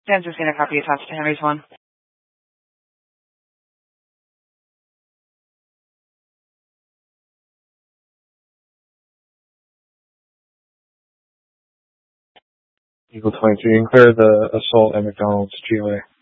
Dan's just going to copy attached to Henry's one. Eagle 22, you can clear the assault at McDonald's GOA.